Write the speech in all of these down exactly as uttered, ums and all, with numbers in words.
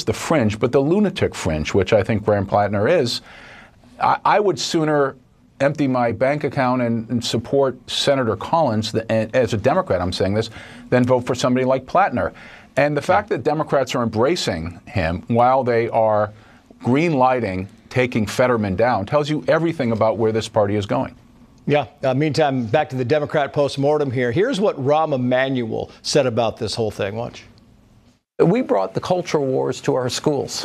the fringe, but the lunatic fringe, which I think Graham Plattner is, I, I would sooner empty my bank account and, and support Senator Collins, the, as a Democrat, I'm saying this, than vote for somebody like Plattner. And the fact that Democrats are embracing him while they are green-lighting taking Fetterman down tells you everything about where this party is going. Yeah. Uh, meantime, back to the Democrat postmortem here. Here's what Rahm Emanuel said about this whole thing. Watch. We brought the culture wars to our schools.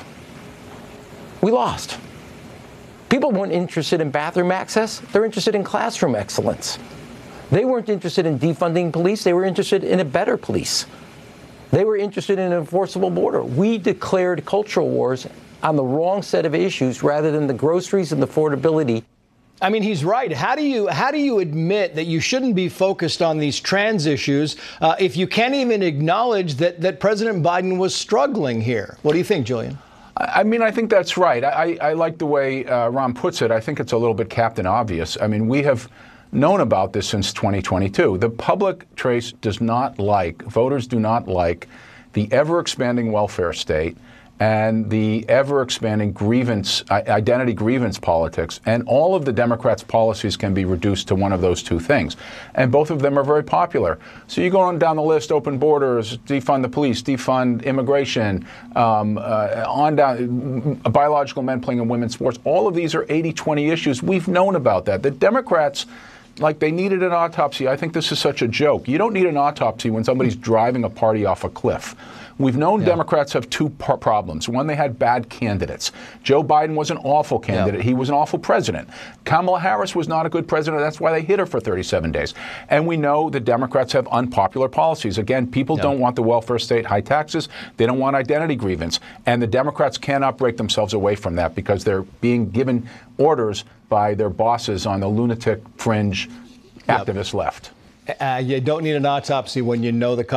We lost. People weren't interested in bathroom access. They're interested in classroom excellence. They weren't interested in defunding police. They were interested in a better police. They were interested in an enforceable border. We declared cultural wars on the wrong set of issues rather than the groceries and the affordability. I mean, he's right. How do you how do you admit that you shouldn't be focused on these trans issues uh, if you can't even acknowledge that, that President Biden was struggling here? What do you think, Julian? I mean, I think that's right. I, I like the way uh, Ron puts it. I think it's a little bit Captain Obvious. I mean, we have known about this since twenty twenty-two. The public, Trace, does not like, voters do not like the ever-expanding welfare state and the ever-expanding grievance, identity grievance politics, and all of the Democrats' policies can be reduced to one of those two things. And both of them are very popular. So you go on down the list: open borders, defund the police, defund immigration, um, uh, on down, biological men playing in women's sports. All of these are eighty twenty issues. We've known about that. The Democrats, like they needed an autopsy. I think this is such a joke. You don't need an autopsy when somebody's driving a party off a cliff. We've known yeah. Democrats have two par- problems. One, they had bad candidates. Joe Biden was an awful candidate. Yeah. He was an awful president. Kamala Harris was not a good president. That's why they hit her for thirty-seven days. And we know the Democrats have unpopular policies. Again, people yeah. don't want the welfare state, high taxes. They don't want identity grievance. And the Democrats cannot break themselves away from that because they're being given orders by their bosses on the lunatic fringe yep. activist left. Uh, you don't need an autopsy when you know the